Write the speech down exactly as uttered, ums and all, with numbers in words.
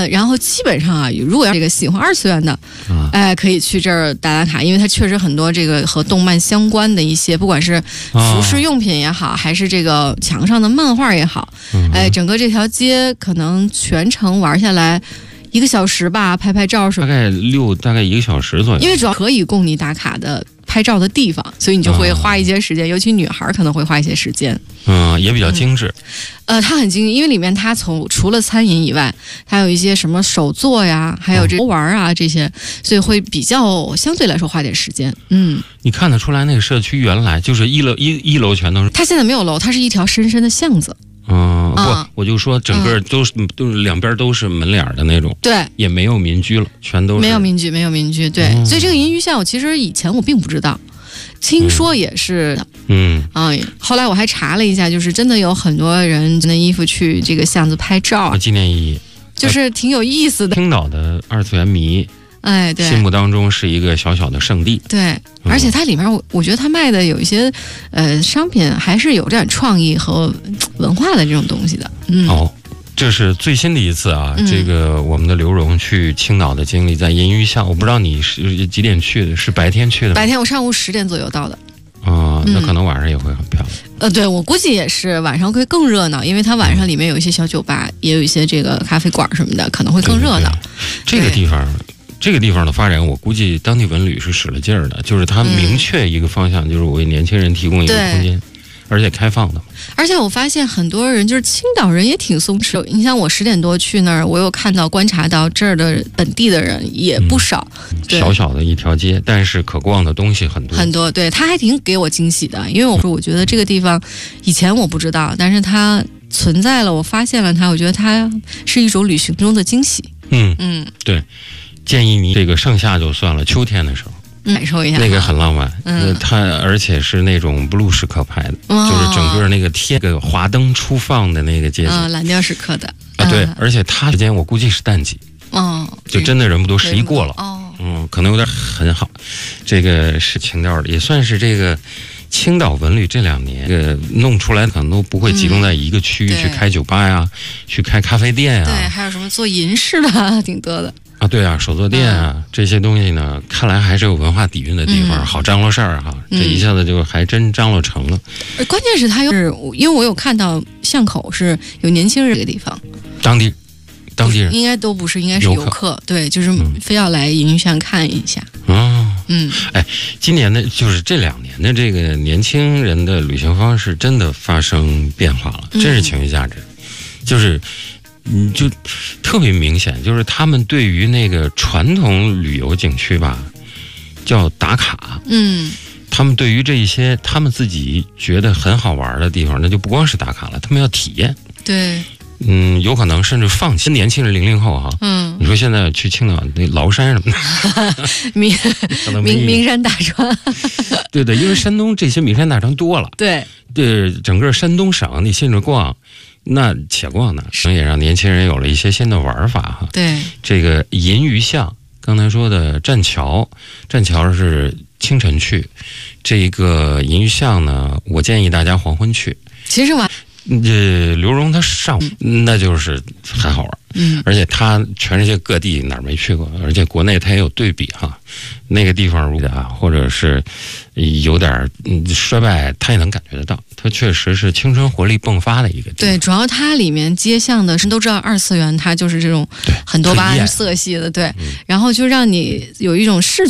呃，然后基本上啊，如果要这个喜欢二次元的，哎、呃，可以去这儿打打卡，因为它确实很多这个和动漫相关的一些，不管是服饰用品也好，还是这个墙上的漫画也好，哎、呃，整个这条街可能全程玩下来。一个小时吧，拍拍照什么， 大概六大概一个小时左右。 因为主要可以供你打卡的拍照的地方，所以你就会花一些时间，啊、尤其女孩可能会花一些时间。 嗯，也比较精致。 嗯、呃，它很精致，因为里面它从除了餐饮以外，还有一些什么手作呀，还有这玩啊、哦、这些，所以会比较相对来说花点时间。嗯， 你看得出来那个社区原来就是一楼一一楼全都是， 它现在没有楼，它是一条深深的巷子。 嗯，不，我就说整个都是、嗯、都是两边都是门脸的那种， 对， 也没有民居了，全都是没有民居，没有民居，对，嗯、所以这个银鱼巷，我其实以前我并不知道，听说也是， 嗯啊、嗯，后来我还查了一下，就是真的有很多人穿衣服去这个巷子拍照， 纪念意义， 就是挺有意思的。 青岛的二次元迷。 哎，对， 心目当中是一个小小的圣地。 对，而且它里面我我觉得它卖的有一些呃商品还是有点创意和文化的这种东西的。嗯， 哦，这是最新的一次啊，嗯、这个我们的刘荣去青岛的经历，在银鱼巷，我不知道你是几点去的，是白天去的吗？ 白天，我上午十点左右到的。 啊、呃，那可能晚上也会很漂亮。 嗯、呃，对，我估计也是晚上会更热闹，因为它晚上里面有一些小酒吧，也有一些这个咖啡馆什么的，可能会更热闹。 对对对，这个地方。这个地方的发展，我估计当地文旅是使了劲儿的，就是它明确一个方向，嗯、就是为年轻人提供一个空间，而且开放的。 而且我发现很多人，就是青岛人也挺松弛。你像我十点多去那儿，我有看到、观察到这儿的本地的人也不少。 嗯、小小的一条街，但是可逛的东西很多。 很多，对，他还挺给我惊喜的，因为我说我觉得这个地方以前我不知道，但是它存在了，我发现了它，我觉得它是一种旅行中的惊喜。 嗯嗯，对。建议你这个盛夏就算了，秋天的时候感受一下， 那个很浪漫。 嗯， 它而且是那种布鲁时刻拍的，哦、就是整个那个天，那个华灯初放的那个街景， 啊、嗯，蓝调时刻的啊，对，嗯、而且它时间我估计是淡季， 哦， 就真的人不多，十一过了， 哦， 嗯，可能有点很好，这个是情调的，也算是这个。青岛文旅这两年，这个弄出来可能都不会集中在一个区域、嗯、去开酒吧呀，去开咖啡店呀， 对，还有什么做银饰的，挺多的啊，对啊，手作店啊、嗯、这些东西呢，看来还是有文化底蕴的地方，嗯、好张罗事儿哈，这一下子就还真张罗成了。 嗯、关键是它又是，因为我有看到巷口是有年轻人这个地方， 当地。当地人应该都不是，应该是游客，客对，就是非要来银鱼巷看一下。 哦， 嗯， 哎，今年的就是这两年的这个年轻人的旅行方式真的发生变化了，真是情绪价值，嗯、就是你就特别明显，就是他们对于那个传统旅游景区吧，叫打卡， 嗯， 他们对于这一些他们自己觉得很好玩的地方，那就不光是打卡了，他们要体验， 对。 嗯，有可能甚至放弃年轻人零零后哈。 嗯， 你说现在去青岛那崂山什么的， 名名名山大川， 对对，因为山东这些名山大川多了。 对对，整个山东省你信着逛，那且逛呢，也让年轻人有了一些新的玩法哈。 对， 这个银鱼巷，刚才说的栈桥，栈桥是清晨去，这个银鱼巷呢，我建议大家黄昏去。 其实晚。 这刘荣他上午、嗯、那就是还好玩， 嗯， 而且他全世界各地哪儿没去过，而且国内他也有对比哈，那个地方如果啊，或者是有点衰败，他也能感觉得到，它确实是青春活力迸发的一个地方。 对，主要它里面街巷的，都知道二次元它就是这种很多八色系的，对，嗯、然后就让你有一种视